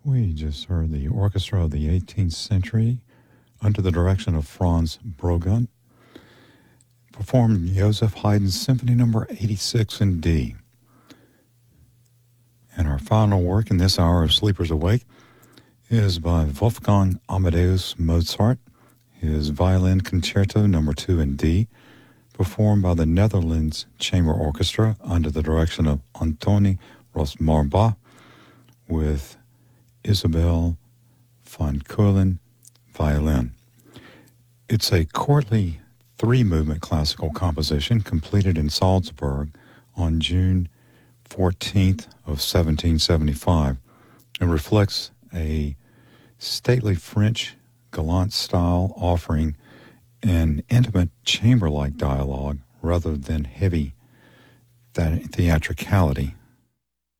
We just heard the orchestra of the 18th century under the direction of Franz Broggun performed Joseph Haydn's Symphony No. 86 in D. And our final work in this hour of Sleepers Awake is by Wolfgang Amadeus Mozart, his Violin Concerto No. 2 in D, performed by the Netherlands Chamber Orchestra under the direction of Antoni Rosmarbach with Isabel van Keulen violin. It's a courtly three-movement classical composition completed in Salzburg on June 14th of 1775. It reflects a stately French galant style offering an intimate chamber-like dialogue rather than heavy theatricality.